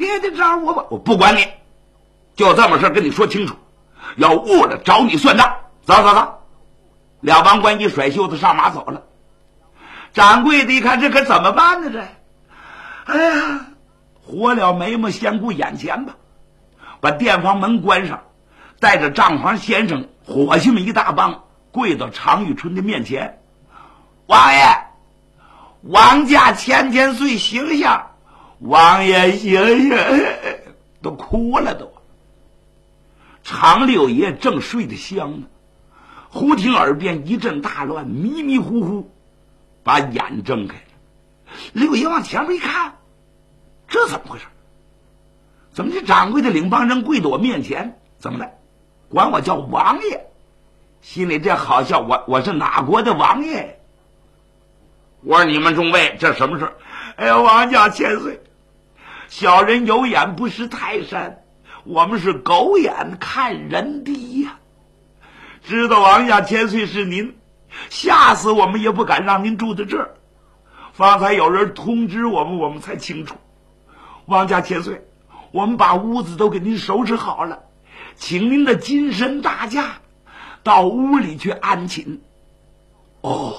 给的找我吧，我不管你，就这么事跟你说清楚，要误了找你算账。走走走，两帮官一甩袖子上马走了。掌柜的一看这可怎么办呢？这，哎呀，活了眉毛先顾眼前吧，把店房门关上，带着账房先生伙计们一大帮跪到常遇春的面前。王爷，王家千岁醒醒，王爷醒醒，都哭了都。常六爷正睡得香呢，忽听耳边一阵大乱，迷迷糊糊把眼睁开了。六爷往前面一看，这怎么回事？怎么这掌柜的领帮人跪到我面前？怎么了？管我叫王爷，心里这好笑，我是哪国的王爷？我说你们众位，这什么事？哎呀，王家千岁，小人有眼不识泰山，我们是狗眼看人低呀。知道王家千岁是您，吓死我们也不敢让您住在这儿。方才有人通知我们，我们才清楚。王家千岁，我们把屋子都给您收拾好了，请您的金身大驾到屋里去安寝。哦，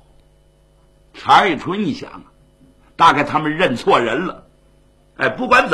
常遇春一想，大概他们认错人了。哎，不管怎么